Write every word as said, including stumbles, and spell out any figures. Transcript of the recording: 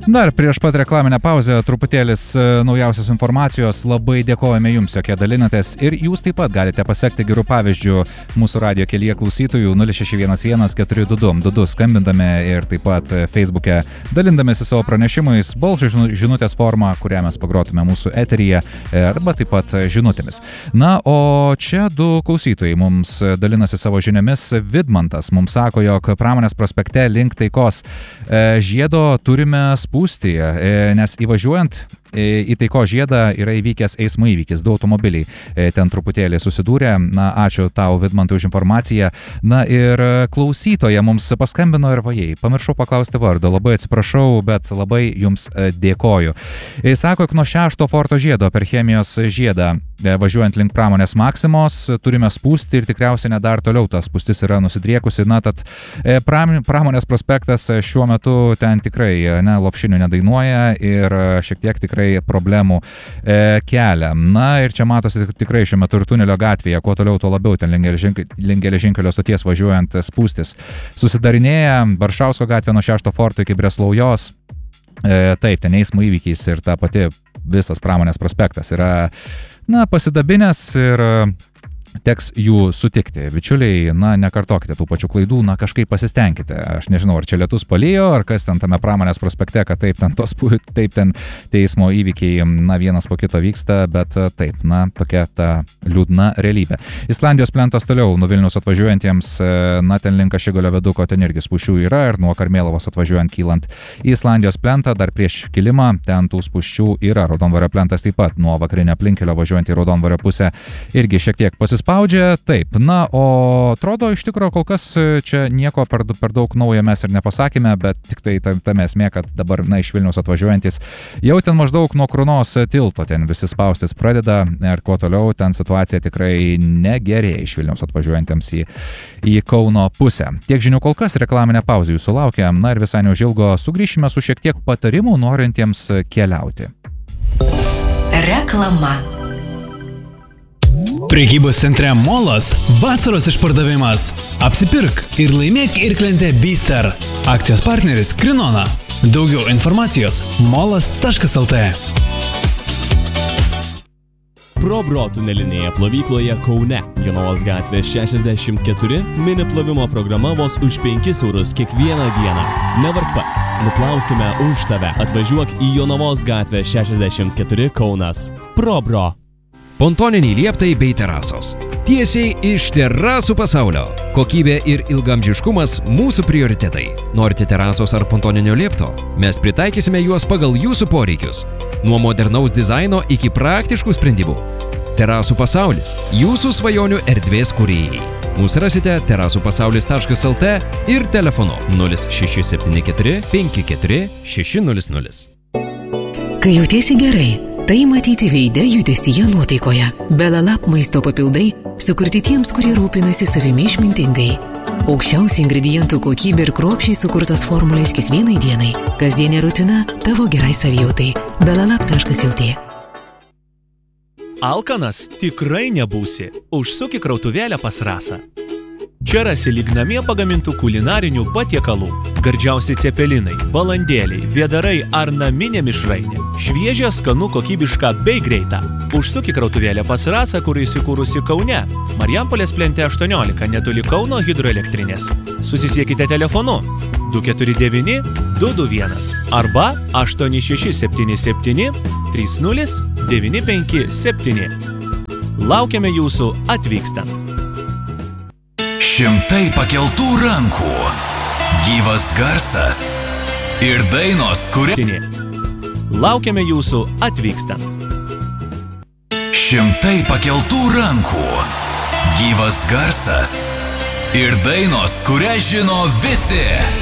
Dar prieš pat reklaminę pauzę truputėlis naujausios informacijos. Labai dėkojame jums, jokie dalinatės. Ir jūs taip pat galite pasiekti gerų pavyzdžių mūsų radio kelyje klausytojų nulis šeši vienas vienas keturi du du du du skambindami ir taip pat Facebook'e dalindamėsi savo pranešimais, balso žinutės forma, kurią mes pagrotume mūsų eteryje, arba taip pat žinutėmis. Na, o čia du klausytojai mums dalinasi savo žiniomis. Vidmantas mums sako, jog Pramonės prospekte link Taikos žiedo turime spūstį, nes įvažiuojant į Taikos žiedą yra įvykęs eismo įvykis, du automobiliai ten truputėlį susidūrė. Na, ačiū tau, Vidmantai, už informaciją. Na ir klausytoja mums paskambino ir vajai, pamiršau paklausti vardo, labai atsiprašau, bet labai jums dėkoju. Sako, jog nuo šešto forto žiedo per Chemijos žiedą važiuojant link Pramonės Maksimos turime spūsti ir tikriausiai net dar toliau ta spūstis yra nusidriekusi. Na, tad Pramonės prospektas šiuo metu ten tikrai ne, lopšinių nedainuoja ir šiek tiek tikrai problemų e, kelia. Na ir čia matosi tikrai šiuo metu ir tunelio gatvėje, kuo toliau, tuo labiau ten link geležinkelio stoties važiuojant spūstis susidarinėja. Varšausko gatvė nuo šešto forto iki Breslaujos. E, taip, ten eismo įvykiais ir ta pati visas Pramonės prospektas yra, na, pasidabinęs ir teks jų sutikti. Bičiuliai, na, nekartokite tų pačių klaidų, na, kažkaip pasistengkite. Aš nežinau, ar čia lietus palijo, ar kas ten tame Pramonės prospekte, kad taip ten tos, taip ten teismo įvykiai, na, vienas po kito vyksta, bet taip, na, tokia ta liūdna realybė. Islandijos plentas toliau, nuo Vilniaus atvažiuojantiems, na, ten link Ašigalio viaduko ten irgi spūsčių yra ir nuo Karmėlavos atvažiuojant kylant į Islandijos plentą, dar prieš kilimą, ten tų spūsčių yra. Raudondvario plentas taip pat nuo vakarinio aplinkelio važiuojant į Raudondvario pusę irgi šiek tiek pasispūsčių. Spaudžia, taip, na, o atrodo iš tikrųjų kol kas čia nieko per, per daug naujo mes ir nepasakėme, bet tik tai tame esmė, kad dabar, na, iš Vilniaus atvažiuojantis jau ten maždaug nuo Krunos tilto ten visi spaustis pradeda ir kuo toliau ten situacija tikrai negerėja iš Vilniaus atvažiuojantiems į, į Kauno pusę. Tiek žinių kol kas, reklaminė pauzė jūsų laukia, na ir visai neužilgo sugrįšime su šiek tiek patarimų norintiems keliauti. Reklama. Prekybos centre Molas vasaros išpardavimas. Apsipirk ir laimėk irklentę Bister. Akcijos partneris Krinona. Daugiau informacijos molas taškas lt. ProBro tunelinėje plovykloje Kaune, Jonavos gatvė šešiasdešimt keturi, mini plovimo programa vos už penkis eurus kiekvieną dieną. Nevark pats, nuplausime už tave. Atvažiuok į Jonavos gatvę šešiasdešimt keturi Kaunas. ProBro. Pontoniniai lieptai bei terasos. Tiesiai iš terasų pasaulio. Kokybė ir ilgamžiškumas mūsų prioritetai. Norite terasos ar pontoninio liepto? Mes pritaikysime juos pagal jūsų poreikius. Nuo modernaus dizaino iki praktiškų sprendimų. Terasų pasaulis. Jūsų svajonių erdvės kūrėjai. Mūsų rasite terasų pasaulis taškas lt ir telefonu nulis šeši septyni keturi penki keturi šeši nulis nulis. Kai jautiesi gerai, tai matyti veide, judesyje, nuotaikoje. Belalap maisto papildai sukurti tiems, kurie rūpinasi savimi išmintingai. Aukščiausia ingredientų kokybė ir kruopščiai sukurtos formulės kiekvienai dienai. Kasdienė rutina tavo gerai savijautai. belalap taškas lt. Alkanas tikrai nebūsi. Užsuk į krautuvėlę pas Rasą. Čia rasi lyg namie pagamintų kulinarinių patiekalų. Gardžiausi cepelinai, balandėliai, vėdarai ar naminė mišrainė. Šviežia, skanu, kokybiška bei greita. Užsuk į krautuvėlę pas Rasą, kur įsikūrusi Kaune. Marijampolės plente aštuoniolika, netoli Kauno hidroelektrinės. Susisiekite telefonu du keturi devyni du du vienas arba aštuoni šeši septyni septyni trys nulis devyni penki septyni. Laukiame jūsų atvykstant. Šimtai pakeltų rankų, gyvas garsas ir dainos, kurie... Laukiame jūsų atvykstant. Šimtai pakeltų rankų, gyvas garsas ir dainos, kurią žino visi.